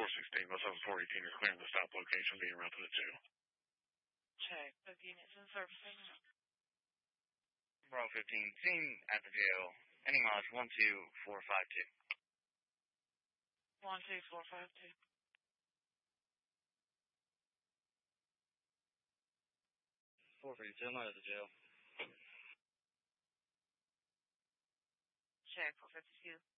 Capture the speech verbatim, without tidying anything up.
four sixteen, West seven four eighteen, you're clearing the stop location, being routed to the jail. Check. Both units in servicing. Bravo fifteen, seen at the jail. Any mileage one two four five two. one two four five two. four fifty-two, I'm out of the jail. Check. four fifty-two.